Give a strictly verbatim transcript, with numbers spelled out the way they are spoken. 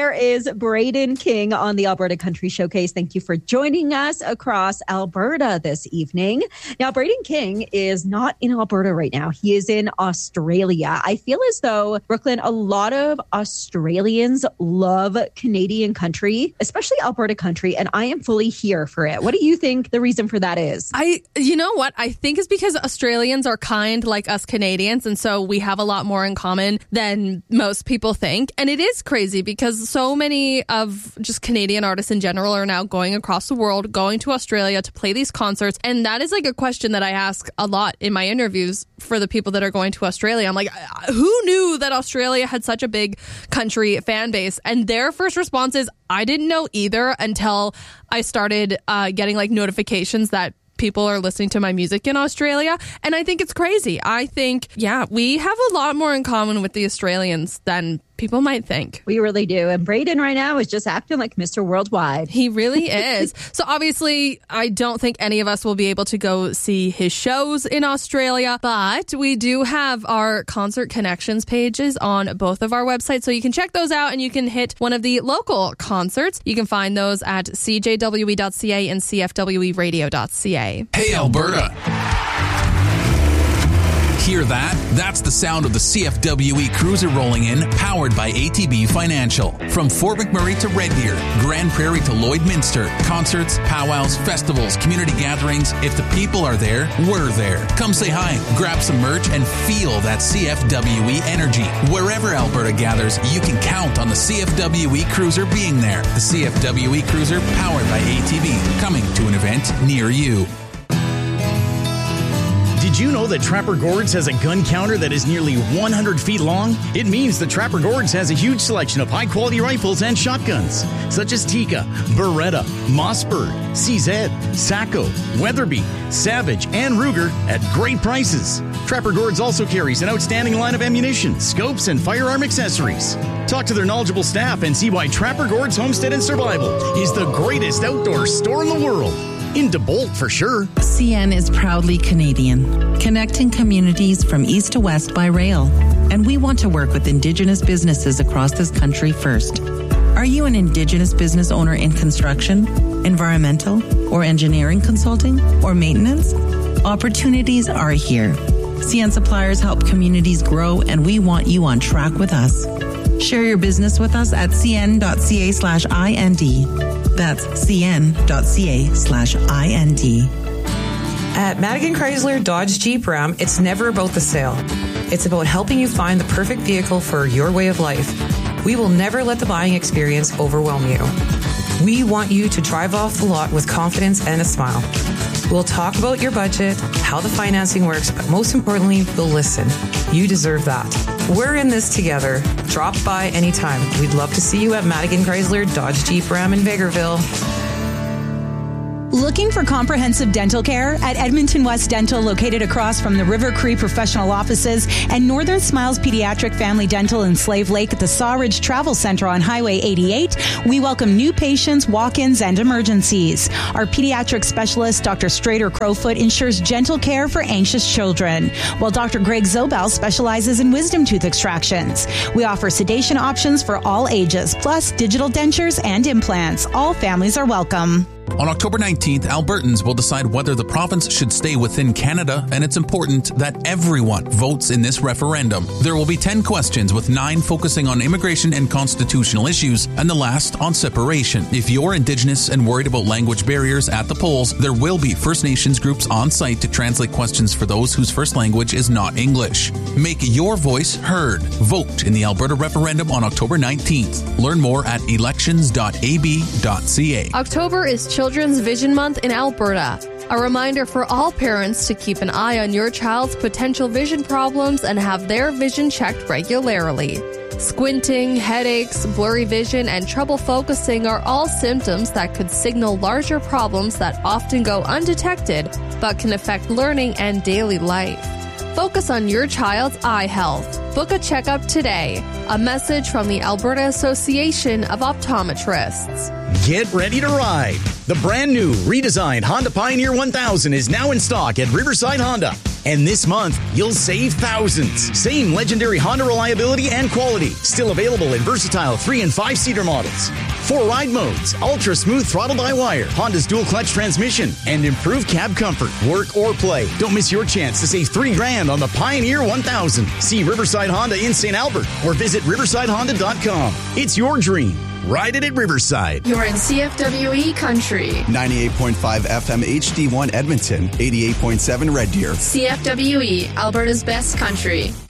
there is Braden King on the Alberta Country Showcase. Thank you for joining us across Alberta this evening. Now, Braden King is not in Alberta right now. He is in Australia. I feel as though, Brooklyn, a lot of Australians love Canadian country, especially Alberta country, and I am fully here for it. What do you think the reason for that is? I, you know what? I think it's because Australians are kind like us Canadians, and so we have a lot more in common than most people think. And it is crazy because so many of just Canadian artists in general are now going across the world, going to Australia to play these concerts. And that is like a question that I ask a lot in my interviews for the people that are going to Australia. I'm like, who knew that Australia had such a big country fan base? And their first response is, I didn't know either until I started uh, getting like notifications that people are listening to my music in Australia. And I think it's crazy. I think, yeah, we have a lot more in common with the Australians than people might think. We really do. And Braden right now is just acting like Mister Worldwide. He really is. So obviously, I don't think any of us will be able to go see his shows in Australia, but we do have our concert connections pages on both of our websites. So you can check those out and you can hit one of the local concerts. You can find those at c j w e dot c a and c f w e radio dot c a. Hey, Alberta. Hear that? That's the sound of the C F W E Cruiser rolling in, powered by A T B Financial. From Fort McMurray to Red Deer, Grand Prairie to Lloydminster, concerts, powwows, festivals, community gatherings. If the people are there, we're there. Come say hi, grab some merch, and feel that C F W E energy. Wherever Alberta gathers, you can count on the C F W E Cruiser being there. The C F W E Cruiser, powered by A T B, coming to an event near you. Did you know that Trapper Gord's has a gun counter that is nearly one hundred feet long? It means that Trapper Gord's has a huge selection of high-quality rifles and shotguns, such as Tikka, Beretta, Mossberg, C Z, Sacco, Weatherby, Savage, and Ruger at great prices. Trapper Gord's also carries an outstanding line of ammunition, scopes, and firearm accessories. Talk to their knowledgeable staff and see why Trapper Gord's Homestead and Survival is the greatest outdoor store in the world. In DeBolt, for sure. C N is proudly Canadian, connecting communities from east to west by rail. And we want to work with Indigenous businesses across this country first. Are you an Indigenous business owner in construction, environmental, or engineering consulting, or maintenance? Opportunities are here. C N Suppliers help communities grow, and we want you on track with us. Share your business with us at cn.ca slash IND. That's cn.ca slash IND. At Madigan Chrysler Dodge Jeep Ram, it's never about the sale. It's about helping you find the perfect vehicle for your way of life. We will never let the buying experience overwhelm you. We want you to drive off the lot with confidence and a smile. We'll talk about your budget, how the financing works, but most importantly, we'll listen. You deserve that. We're in this together. Drop by anytime. We'd love to see you at Madigan Chrysler Dodge Jeep Ram in Vegreville. Looking for comprehensive dental care? At Edmonton West Dental, located across from the River Cree Professional Offices and Northern Smiles Pediatric Family Dental in Slave Lake at the Sawridge Travel Center on Highway eighty-eight, we welcome new patients, walk-ins, and emergencies. Our pediatric specialist, Doctor Strader Crowfoot, ensures gentle care for anxious children, while Doctor Greg Zobel specializes in wisdom tooth extractions. We offer sedation options for all ages, plus digital dentures and implants. All families are welcome. On October nineteenth, Albertans will decide whether the province should stay within Canada, and it's important that everyone votes in this referendum. There will be ten questions, with nine focusing on immigration and constitutional issues, and the last on separation. If you're Indigenous and worried about language barriers at the polls, there will be First Nations groups on site to translate questions for those whose first language is not English. Make your voice heard. Vote in the Alberta referendum on October nineteenth. Learn more at elections dot a b dot c a. October is Children's Vision Month in Alberta. A reminder for all parents to keep an eye on your child's potential vision problems and have their vision checked regularly. Squinting, headaches, blurry vision, and trouble focusing are all symptoms that could signal larger problems that often go undetected but can affect learning and daily life. Focus on your child's eye health. Book a checkup today. A message from the Alberta Association of Optometrists. Get ready to ride. The brand new redesigned Honda Pioneer one thousand is now in stock at Riverside Honda. And this month, you'll save thousands. Same legendary Honda reliability and quality. Still available in versatile three and five seater models. Four ride modes, ultra smooth throttle by wire, Honda's dual clutch transmission, and improved cab comfort. Work or play. Don't miss your chance to save three grand on the Pioneer one thousand. See Riverside Honda in Saint Albert or visit riverside honda dot com. It's your dream. Ride it at Riverside. You're in C F W E Country. ninety-eight point five F M H D one Edmonton, eighty-eight point seven Red Deer. C F W E, Alberta's best country.